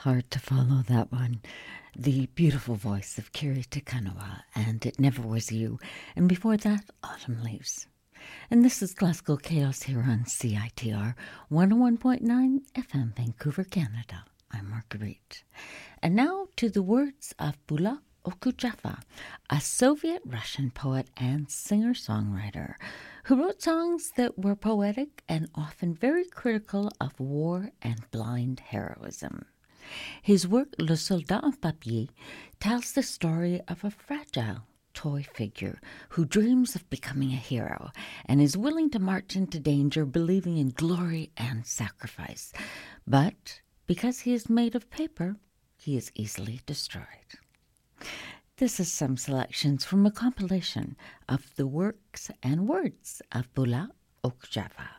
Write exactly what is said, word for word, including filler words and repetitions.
hard to follow that one. The beautiful voice of Kiri Te Kanawa and It Never Was You, and before that, Autumn Leaves. And this is Classical Chaos here on C I T R one oh one point nine F M, Vancouver, Canada. I'm Marguerite. And now to the words of Bula Okudjava, a Soviet-Russian poet and singer-songwriter who wrote songs that were poetic and often very critical of war and blind heroism. His work, Le Soldat en Papier, tells the story of a fragile toy figure who dreams of becoming a hero and is willing to march into danger believing in glory and sacrifice. But because he is made of paper, he is easily destroyed. This is some selections from a compilation of the works and words of Bula Okudjava.